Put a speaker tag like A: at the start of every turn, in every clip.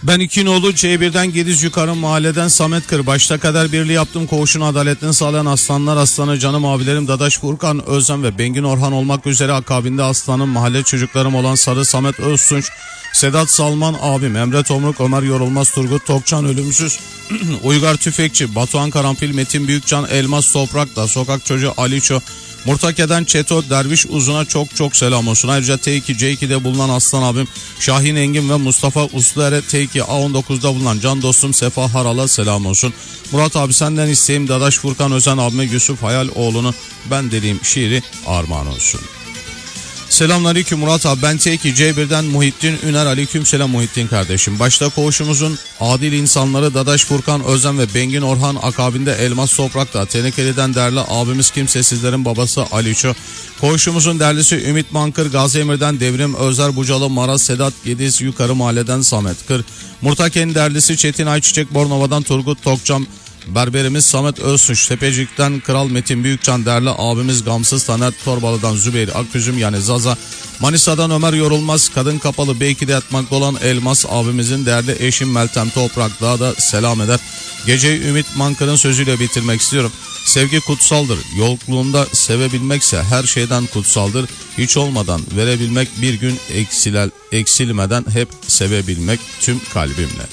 A: Ben İkinoğlu C1'den Gediz Yukarı Mahalleden Samet Kır. Başta kadar birliği yaptım. Koğuşun adaletini sağlayan aslanlar aslanı canım abilerim Dadaş Furkan Özlem ve Bengin Orhan olmak üzere akabinde aslanım mahalle çocuklarım olan Sarı Samet Öztunç, Sedat Salman abim, Emre Tomruk, Ömer Yorulmaz, Turgut Tokcan Ölümsüz, Uygar Tüfekçi, Batuhan Karanfil, Metin Büyükcan, Elmas Toprak'ta, Sokak Çocuğu Aliço, Murtake'den Çeto, Derviş Uzun'a çok selam olsun. Ayrıca T2 C2'de bulunan Aslan abim Şahin Engin ve Mustafa Usluer'e T2 A19'da bulunan can dostum Sefa Haral'a selam olsun. Murat abi senden isteğim Dadaş Furkan Özen abime Yusuf Hayaloğlu'nu ben dediğim şiiri armağan olsun. Selamünaleyküm Murat abi, ben T2 C1'den Muhittin Üner. Aleyküm selam Muhittin kardeşim. Başta koğuşumuzun adil insanları Dadaş Furkan Özen ve Bengin Orhan, akabinde Elmas Toprak'ta Tenekeli'den değerli abimiz kimsesizlerin babası Aliço. Koğuşumuzun değerlisi Ümit Mankır, Gazi Emir'den Devrim Özer Bucalı, Maraz Sedat Gediz Yukarı Mahalleden Samet Kır. Murtake'nin değerlisi Çetin Ayçiçek Bornova'dan Turgut Tokcan, berberimiz Samet Özsuç, Tepecik'ten Kral Metin Büyükcan, değerli abimiz Gamsız Taner Torbalı'dan Zübeyir Aküzüm yani Zaza, Manisa'dan Ömer Yorulmaz, Kadın Kapalı B2'de yatmakta olan Elmas abimizin değerli eşim Meltem Toprak daha da selam eder. Geceyi Ümit Mankır'ın sözüyle bitirmek istiyorum. Sevgi kutsaldır, yokluğunda sevebilmekse her şeyden kutsaldır. Hiç olmadan verebilmek, bir gün eksilmeden hep sevebilmek tüm kalbimle.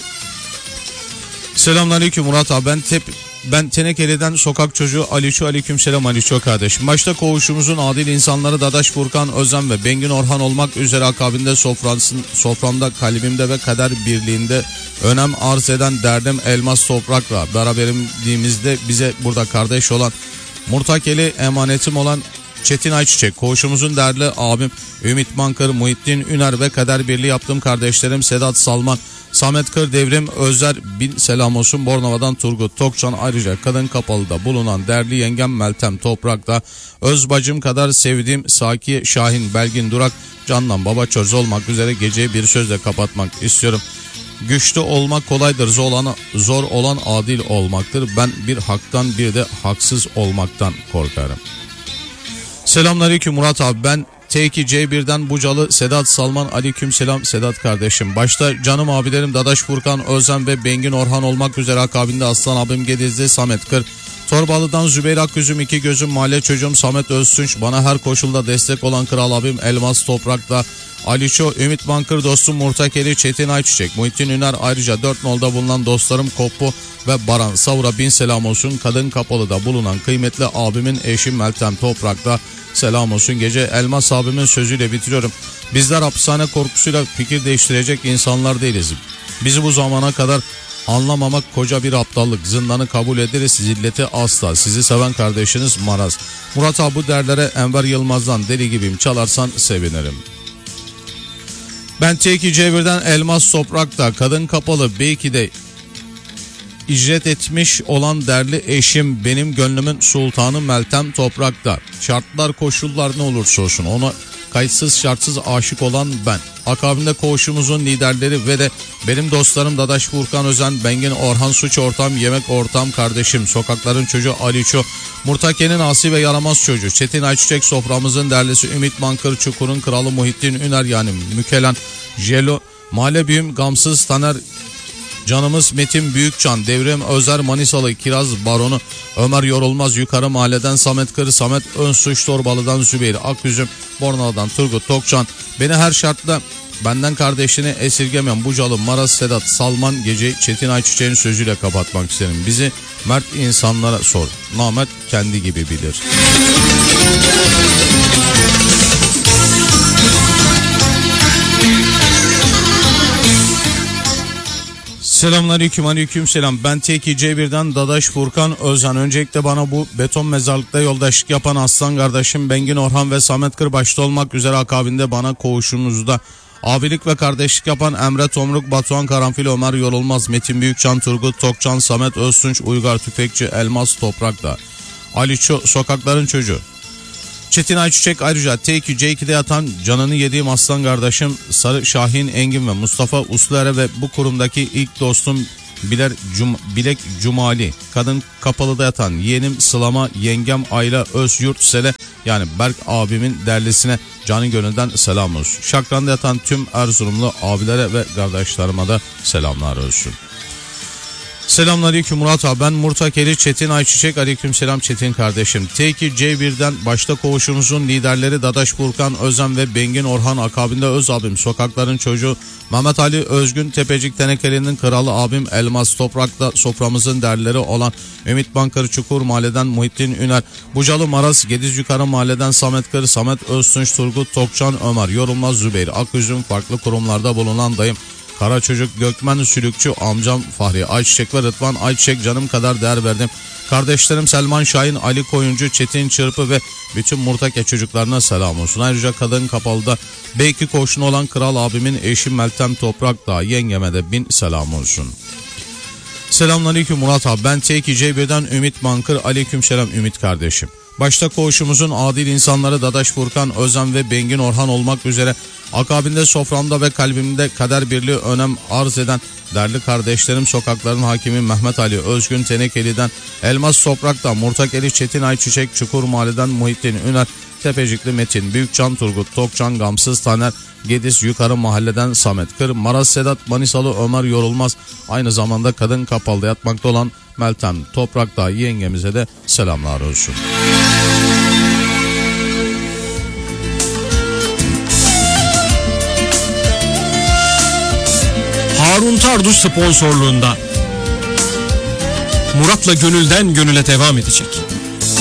A: Selamünaleyküm Murat abi, ben Tenekeli'den Sokak Çocuğu Aliço. Aleykümselam Aliço kardeşim. Başta koğuşumuzun adil insanları Dadaş Furkan Özen ve Bengin Orhan olmak üzere akabinde soframda, kalbimde ve kader birliğinde önem arz eden derdim Elmas Toprak'la beraberimdiğimizde bize burada kardeş olan Murtakeli emanetim olan Çetin Ayçiçek, koğuşumuzun değerli abim Ümit Mankır, Muhittin Üner ve kader birliği yaptığım kardeşlerim Sedat Salman, Samet Kır, Devrim Özer bin selam olsun. Bornova'dan Turgut Tokcan, ayrıca Kadın Kapalı'da bulunan değerli yengem Meltem Toprak'ta, öz bacım kadar sevdiğim Saki Şahin Belgin Durak, Candan Baba Çöz olmak üzere geceyi bir sözle kapatmak istiyorum. Güçlü olmak kolaydır, zor olan adil olmaktır. Ben bir haktan bir de haksız olmaktan korkarım. Selamünaleyküm Murat abi, ben T2 C1'den Bucalı Sedat Salman. Aleykümselam Sedat kardeşim. Başta canım abilerim Dadaş Furkan Özen ve Bengin Orhan olmak üzere akabinde Aslan abim Gediz'de Samet Kır. Torbalı'dan Zübeyir Akgüzüm, iki gözüm mahalle çocuğum Samet Öztunç, bana her koşulda destek olan kral abim Elmas Toprak'ta Aliço, Ümit Bankır dostum Murtakeli, Çetin Ayçiçek, Muhittin Üner, ayrıca 4 nolda bulunan dostlarım Koppu ve Baran Savur'a bin selam olsun. Kadın Kapalı'da bulunan kıymetli abimin eşi Meltem Toprak'ta selam olsun. Gece Elmas abimin sözüyle bitiriyorum. Bizler hapishane korkusuyla fikir değiştirecek insanlar değiliz. Bizi bu zamana kadar anlamamak koca bir aptallık. Zindanı kabul ederiz, zilleti asla. Sizi seven kardeşiniz Maraz. Murat abi, bu derlere Enver Yılmaz'dan Deli Gibiyim çalarsan sevinirim. Ben T2 C1'den Elmas Toprak'ta Kadın Kapalı B2'de icret etmiş olan değerli eşim, benim gönlümün sultanı Meltem Toprak'ta. Şartlar koşullar ne olursa olsun ona kayıtsız şartsız aşık olan ben. Akabinde koğuşumuzun liderleri ve de benim dostlarım Dadaş Furkan Özen, Bengin Orhan, suç ortam, yemek ortam kardeşim, sokakların çocuğu Aliço, Murtake'nin asi ve yaramaz çocuğu Çetin Ayçiçek, soframızın değerlisi Ümit Mankır, Çukur'un kralı Muhittin Üner yani Mükelen, Jelo, mahalle büyüm Gamsız Taner, canımız Metin Büyükcan, Devrim Özer Manisalı, Kiraz Baronu Ömer Yorulmaz, Yukarı Mahalleden Samet Kır, Samet Önsuç Torbalı'dan Zübeyir Akgüzüm, Bornova'dan Turgut Tokcan, beni her şartla benden kardeşini esirgemeyen Bucalı Maraz Sedat Salman, gece Çetin Ayçiçek'in sözüyle kapatmak isterim. Bizi mert insanlara sor, namert kendi gibi bilir. Selamünaleyküm, aleykümselam. Ben T2 C1'den Dadaş Furkan Özen. Öncelikle bana bu beton mezarlıkta yoldaşlık yapan aslan kardeşim Bengin Orhan ve Samet Kır başta olmak üzere akabinde bana koğuşumuzda abilik ve kardeşlik yapan Emre Tomruk, Batuhan Karanfil, Ömer Yorulmaz, Metin Büyükcan, Turgut Tokcan, Samet Öztunç, Uygar Tüfekçi, Elmas Toprak'ta Aliço, sokakların çocuğu Çetin Ayçiçek, ayrıca T2 C2'de yatan canını yediğim aslan kardeşim Sarı Şahin Engin ve Mustafa Usluer'e ve bu kurumdaki ilk dostum Bilek Cumali, kadın Kapalı'da yatan yeğenim Sılama, yengem Ayla Özyurt Sele, yani Berk abimin derlisine canı gönülden selam olsun. Şakran'da yatan tüm Erzurumlu abilere ve kardeşlerime de selamlar olsun. Selamünaleyküm Murat abi, ben Murtakeli Çetin Ayçiçek. Aleykümselam Çetin kardeşim. T2 C1'den başta koğuşumuzun liderleri Dadaş Furkan Özen ve Bengin Orhan, akabinde Öz abim Sokakların Çocuğu Mehmet Ali Özgün, Tepecik Tenekeli'nin kralı abim Elmas Toprak'ta soframızın derleri olan Ümit Bankır Çukur Mahalle'den Muhittin Üner, Bucalı Maras Gediz Yukarı Mahalle'den Samet Kır, Samet Öztunç, Turgut Tokçan, Ömer Yorulmaz, Zübeyir Aküzüm, farklı kurumlarda bulunan dayım Kara Çocuk, Gökmen Sülükçü, amcam Fahri Ayçiçek ve Rıdvan Ayçiçek, canım kadar değer verdim. Kardeşlerim Selman Şahin, Ali Koyuncu, Çetin Çırpı ve bütün Murtake çocuklarına selam olsun. Ayrıca Kadın Kapalı'da belki koşunu olan kral abimin eşi Meltem Toprakdağ, yengeme de bin selam olsun. Selamünaleyküm Murat abi, ben T2C1'den Ümit Bankır. Aleykümselam Ümit kardeşim. Başta koğuşumuzun adil insanları Dadaş Furkan Özen ve Bengin Orhan olmak üzere akabinde soframda ve kalbimde kader birliği önem arz eden değerli kardeşlerim sokakların hakimi Mehmet Ali Özgün Tenekeli'den, Elmas Toprak'ta Murtakeli Çetin Ayçiçek, Çukur Mahalle'den Muhittin Üner, Tepecikli Metin Büyükcan, Turgut Tokcan, Gamsız Taner, Gediz Yukarı Mahalle'den Samet Kır, Maras Sedat, Manisalı Ömer Yorulmaz, aynı zamanda Kadın Kapalı'da yatmakta olan Meltem Toprakdağ yengemize de selamlar olsun.
B: Harun Tarduş sponsorluğunda Murat'la gönülden gönüle devam edecek.